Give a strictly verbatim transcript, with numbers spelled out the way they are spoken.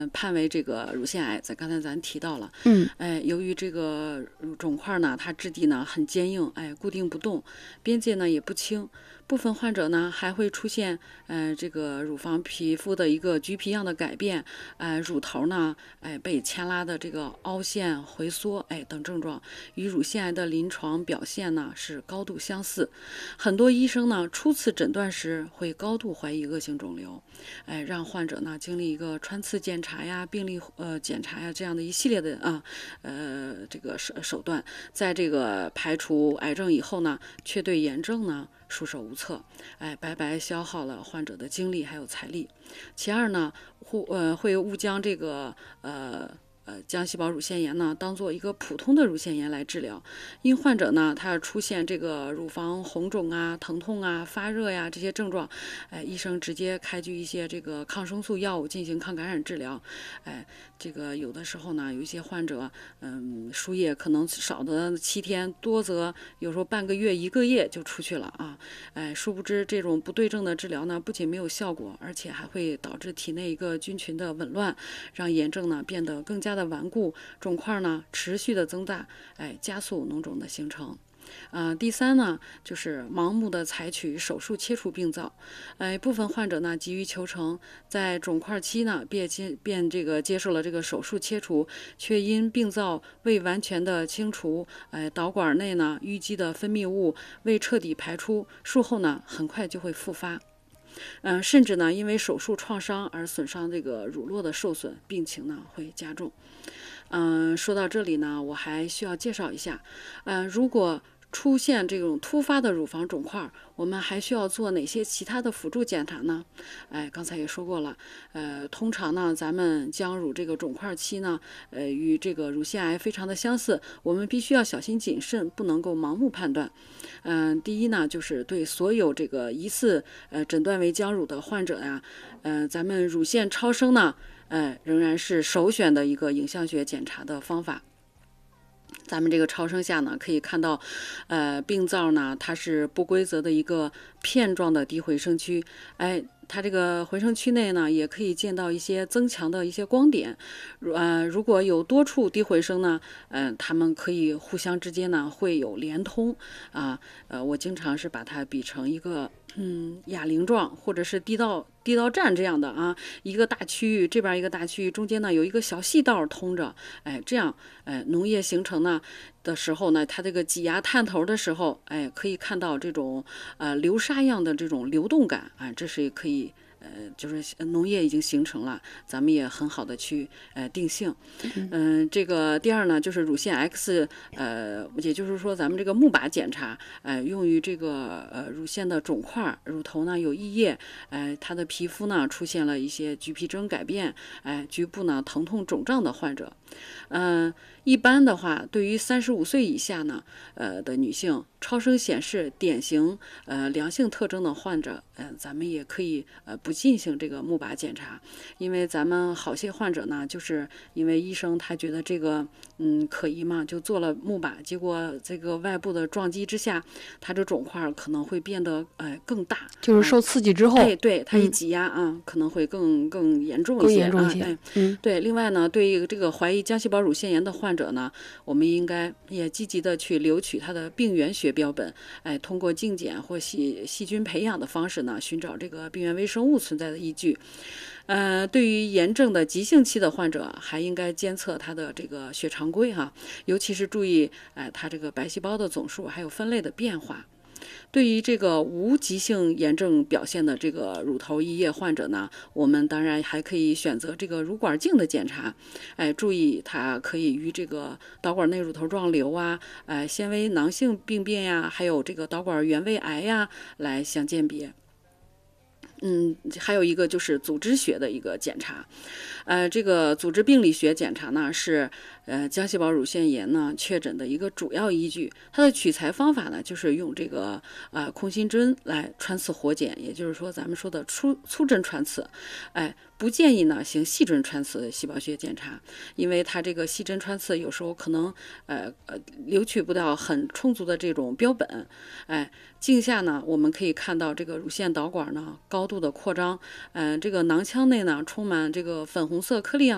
判为这个乳腺癌，咱刚才咱提到了， 嗯， 哎，由于这个肿块呢，它质地呢很坚硬，哎，固定不动，边界呢也不清，部分患者呢还会出现，呃，这个乳房皮肤的一个橘皮样的改变，呃，乳头呢，哎，被牵拉的这个凹陷、回缩，哎，等症状，与乳腺癌的临床表现呢是高度相似。很多医生呢初次诊断时会高度怀疑恶性肿瘤，哎，让患者呢经历一个穿刺检查呀、病例呃检查呀这样的一系列的啊呃这个手手段，在这个排除癌症以后呢，却对炎症呢束手无策，哎，白白消耗了患者的精力还有财力。其二呢，会呃会误将这个呃。呃，将细胞乳腺炎呢当做一个普通的乳腺炎来治疗，因患者呢他出现这个乳房红肿啊、疼痛啊、发热呀这些症状，哎，医生直接开具一些这个抗生素药物进行抗感染治疗，哎，这个有的时候呢有一些患者，嗯，输液可能少的七天，多则有时候半个月、一个月就出去了啊，哎，殊不知这种不对症的治疗呢，不仅没有效果，而且还会导致体内一个菌群的紊乱，让炎症呢变得更加的顽固，肿块呢持续的增大，哎，加速脓肿的形成。呃，第三呢，就是盲目的采取手术切除病灶，哎，部分患者呢急于求成，在肿块期呢便接便这个接受了这个手术切除，却因病灶未完全的清除，哎，导管内呢淤积的分泌物未彻底排出，术后呢很快就会复发。嗯、呃，甚至呢，因为手术创伤而损伤这个乳络的受损，病情呢会加重。嗯、呃，说到这里呢，我还需要介绍一下，呃，如果出现这种突发的乳房肿块，我们还需要做哪些其他的辅助检查呢？哎，刚才也说过了，呃，通常呢，咱们将乳这个肿块期呢，呃，与这个乳腺癌非常的相似，我们必须要小心谨慎，不能够盲目判断。嗯、呃，第一呢，就是对所有这个疑似呃诊断为浆乳的患者呀，呃，咱们乳腺超声呢，呃，仍然是首选的一个影像学检查的方法。咱们这个超声下呢，可以看到，呃，病灶呢，它是不规则的一个片状的低回声区，哎，它这个回声区内呢，也可以见到一些增强的一些光点，呃，如果有多处低回声呢，呃，它们可以互相之间呢会有连通啊，呃，我经常是把它比成一个嗯哑铃状或者是地道地道战这样的啊，一个大区域这边一个大区域，中间呢有一个小细道通着，哎，这样，哎，脓液形成呢的时候呢，它这个挤压探头的时候，哎，可以看到这种呃流沙样的这种流动感啊，这是可以。呃，就是脓液已经形成了，咱们也很好的去呃定性。嗯、呃，这个第二呢，就是乳腺 X， 呃，也就是说咱们这个钼靶检查，呃，用于这个呃乳腺的肿块，乳头呢有溢液，呃，它的皮肤呢出现了一些橘皮征改变，哎、呃，局部呢疼痛肿胀的患者，嗯、呃，一般的话，对于三十五岁以下呢，呃的女性，超声显示典型呃良性特征的患者，呃，咱们也可以呃不进行这个钼靶检查，因为咱们好些患者呢，就是因为医生他觉得这个嗯可疑嘛，就做了钼靶，结果这个外部的撞击之下，它这肿块可能会变得呃更大， 就是受刺激之后， 哎，对，它一嗯挤压啊，嗯、可能会更更严重一些， 更严重一些， 啊、哎， 嗯， 对。另外呢，对于这个怀疑浆细胞乳腺炎的患者呢，我们应该也积极的去留取它的病原学标本，哎，通过镜检或细细菌培养的方式呢，寻找这个病原微生物存在的依据。呃，对于炎症的急性期的患者，还应该监测他的这个血常规哈，尤其是注意，哎、呃，他这个白细胞的总数还有分类的变化。对于这个无急性炎症表现的这个乳头溢液患者呢，我们当然还可以选择这个乳管镜的检查，哎，注意它可以与这个导管内乳头状瘤啊，哎，纤维囊性病变呀，还有这个导管原位癌呀来相鉴别。嗯，还有一个就是组织学的一个检查，呃，这个组织病理学检查呢是呃浆细胞乳腺炎呢确诊的一个主要依据。它的取材方法呢就是用这个呃空心针来穿刺活检，也就是说咱们说的粗粗针穿刺，哎。不建议呢行细针穿刺细胞学检查，因为它这个细针穿刺有时候可能呃呃留取不到很充足的这种标本，哎，镜下呢我们可以看到这个乳腺导管呢高度的扩张，嗯、呃，这个囊腔内呢充满这个粉红色颗粒样。